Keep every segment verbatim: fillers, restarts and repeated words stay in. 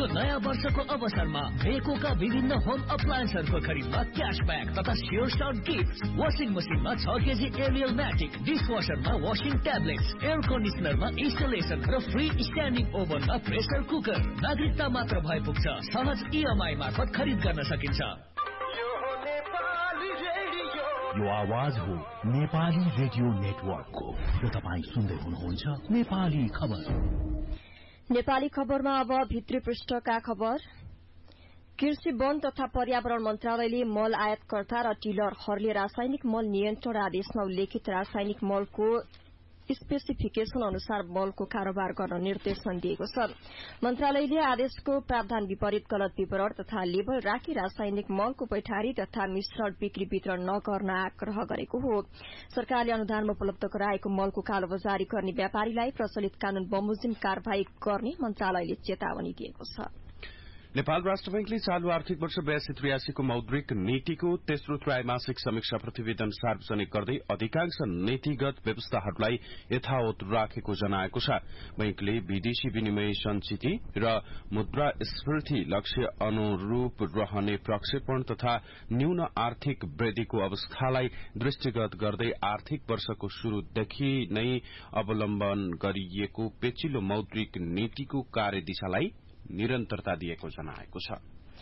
नयाँ वर्षको अवसरमा बेकोका विभिन्न होम अप्लायन्सहरूको खरिदमा क्याशब्याक तथा स्योर साउन्ड गिफ्ट। वाशिङ मसिनमा छ KG Ariel म्याटिक, डिसवासरमा washing tablets, air कन्डिसनरमा installation र फ्री स्ट्यान्डिङ ओभनमा प्रेसर कुकर। नागरिकता मात्र भए पुग्छ, सहज इएमआई मार्फत खरिद गर्न सकिन्छ। यो आवाज हो नेपाली रेडियो नेटवर्कको र तपाईँ सुन्दै हुनुहुन्छ नेपाली खबर। नेपाली खबरमा अब भित्री पृष्ठका खबर। कृषि वन तथा पर्यावरण मन्त्रालयले मल आयातकर्ता र डिलरहरूले रासायनिक मल नियन्त्रण आदेशमा उल्लेखित रासायनिक मलको स्पेसिफिकेशन अनुसार मलको कारोबार गर्न निर्देशन दिएको छ। मन्त्रालयले आदेशको प्रावधान विपरीत गलत विवरण तथा लेबल राखी रासायनिक मलको पैठारी तथा मिश्रण बिक्री वितरण नगर्न आग्रह गरेको हो। सरकारले अनुदानमा उपलब्ध गराएको मलको कालोबजारी गर्ने व्यापारीलाई प्रचलित कानून बमोजिम कार्यवाही गर्ने मन्त्रालयले चेतावनी दिएको छ। नेपाल राष्ट्र बैंकले चालू आर्थिक वर्ष बयासी त्रियासीको मौद्रिक नीतिको तेस्रो त्रैमासिक समीक्षा प्रतिवेदन सार्वजनिक गर्दै अधिकांश नीतिगत व्यवस्थाहरूलाई यथावत राखेको जनाएको छ। बैंकले विदेशी विनिमय संचिति र मुद्रास्फीति लक्ष्य अनुरूप रहने प्रक्षेपण तथा न्यून आर्थिक वृद्धिको अवस्थालाई दृष्टिगत गर्दै आर्थिक वर्षको शुरूदेखि नै अवलम्बन गरिएको पेचिलो मौद्रिक नीतिको कार्यदिशालाई निरन्तरता दिएको जनाएको छ।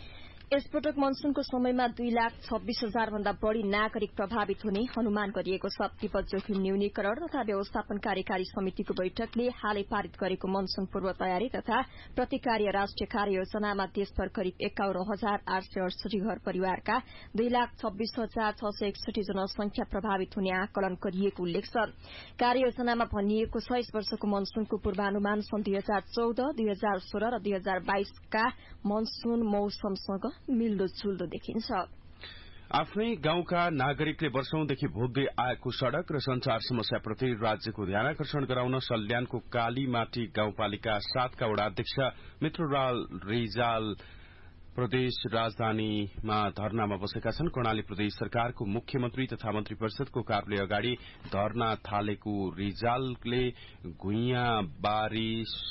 यसपटक मनसूनको समयमा दुई लाख छब्बीस हजार भन्दा बढ़ी नागरिक प्रभावित हुने अनुमान गरिएको छ। विपद जोखिम न्यूनीकरण तथा व्यवस्थापन कार्यकारी समितिको बैठकले हालै पारित गरेको मनसून पूर्व तयारी तथा प्रतिकार्य राष्ट्रिय कार्ययोजनामा देशभर करिब एकाउन्न हजार आठ सय अडसठी घर परिवारका दुई लाख छब्बीस हजार छ सय एकसठी जनसंख्या प्रभावित हुने आकलन गरिएको उल्लेख छ। कार्ययोजनामा भनिएको छ यस वर्षको मनसूनको पूर्वानुमान सन् दुई हजार चौध दुई हजार सोह्र र दुई हजार बाइसका मनसून मौसमसँग मिल्दोजुल्दो देखिन्छ। आफ्नै गाउँका नागरिकले वर्षौंदेखि भोग्दै आएको सड़क र संचार समस्याप्रति राज्यको ध्यानाकर्षण गराउन सल्यानको कालीमाटी गाउँपालिका सातका वडा अध्यक्ष मित्रलाल रिजाल प्रदेश राजधानीमा धरनामा बसेका छन्। कर्णाली प्रदेश सरकारको मुख्यमन्त्री तथा मन्त्री परिषदको कार्यालय अगाडि धरना थालेको रिजालले घुइयाबारी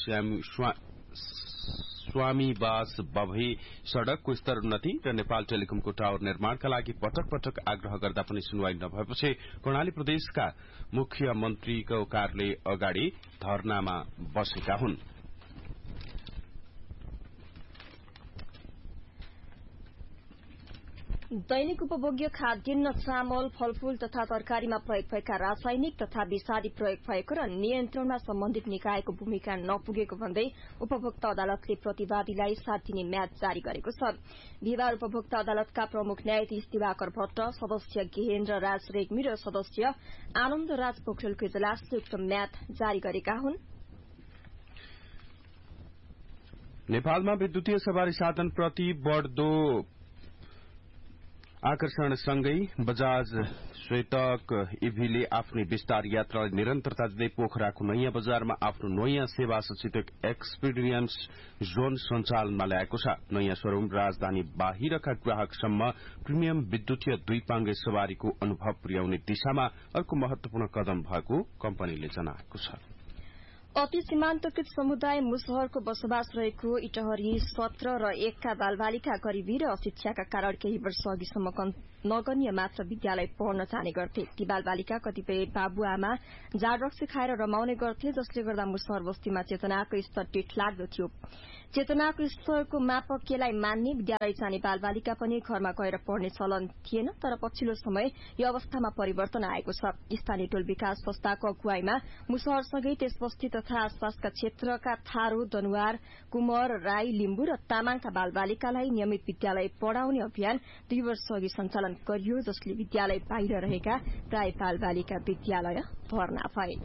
स्वामीवास बभे सड़कको स्तरोन्नति र नेपाल टेलिकमको टावर निर्माणका लागि पटक पटक आग्रह गर्दा पनि सुनवाई नभएपछि कर्णाली प्रदेशका मुख्यमन्त्रीको कार्यालय अगाडि धरनामा बसेका हुन्। दैनिक उपभोग्य खाद्यान्न चामल फलफूल तथा तरकारीमा प्रयोग भएका रासायनिक तथा विषादी प्रयोग भएको र नियन्त्रणमा सम्बन्धित निकायको भूमिका नपुगेको भन्दै उपभोक्ता अदालतले प्रतिवादीलाई सात दिने म्याद जारी गरेको छ। बिहिबार उपभोक्ता अदालतका प्रमुख न्यायाधीश दिवाकर भट्ट, सदस्य गेहेन्द्र राज रेग्मी र सदस्य आनन्द राज पोखरेलको इजलासले उक्त म्याद जारी गरेका हुन्। नेपालमा विद्युतीय सवारी साधन प्रति बढ़दो आकर्षणसँगै बजाज श्वेतक इभीले आफ्नै विस्तार यात्रालाई निरन्तरता दिँदै पोखराको नयाँ बजारमा आफ्नो नयाँ सेवा सूचित एक्सपीरियन्स जोन सञ्चालनमा ल्याएको छ। नयाँ शोरूम राजधानी बाहिरका ग्राहकसम्म प्रिमियम विद्युतीय दुई पाङ्गे सवारीको अनुभव पुर्याउने दिशामा अर्को महत्वपूर्ण कदम भएको कम्पनीले जनाएको छ। अति सीमान्तकृत समुदाय मुसहरको बसोबास रहेको इटहरी सत्र र एकका बालबालिका गरीबी र अशिक्षाका कारण केही वर्ष अघिसम्म नगण्य मात्र विद्यालय पढ्न जाने गर्थे। ती बालबालिका कतिपय बाबुआमा जाड रक्सी खाएर रमाउने गर्थे, जसले गर्दा मुसहर बस्तीमा चेतनाको स्तर टिठलाग्दो थियो। चेतनाको स्तरको मापकीयलाई मान्ने विद्यालय जाने बालबालिका पनि घरमा गएर पढ्ने चलन थिएन। तर पछिल्लो समय यो अवस्थामा परिवर्तन आएको छ। स्थानीय टोल विकास संस्थाको अगुवाईमा मुसहरसँगै त्यस बस्ती तथा आसपासका क्षेत्रका थारू, दनुवार, कुमर, राई, लिम्बू र तामाङका बालबालिकालाई नियमित विद्यालय पढ़ाउने अभियान दुई वर्ष अघि सञ्चालन गरियो, जसले विद्यालय बाहिर रहेका प्राय बालबालिका विद्यालय भर्ना भए।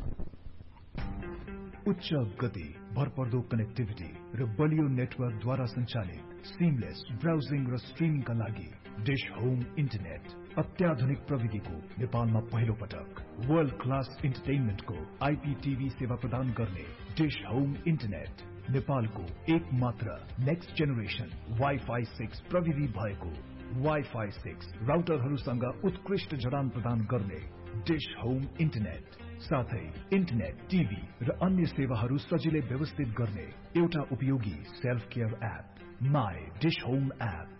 उच्च गति, भरपर्दो कनेक्टिभिटी र बलियो नेटवर्कद्वारा सञ्चालित सिमलेस ब्राउजिङ र स्ट्रिमिङका लागि डिश होम इन्टरनेट अत्याधुनिक प्रविधिको नेपालमा पहिलो पटक वर्ल्ड क्लास इन्टरटेनमेन्टको आईपीटीभी सेवा प्रदान गर्ने डिश होम इन्टरनेट नेपालको एक मात्र नेक्स्ट जेनेरेसन वाइफाई सिक्स प्रविधि भएको वाइफाई सिक्स राउटरहरूसँग उत्कृष्ट जडान प्रदान गर्ने डिश होम इन्टरनेट साथै इन्टरनेट, टिभी र अन्य सेवाहरू सजिलै व्यवस्थित गर्ने एउटा उपयोगी self care app my dish home app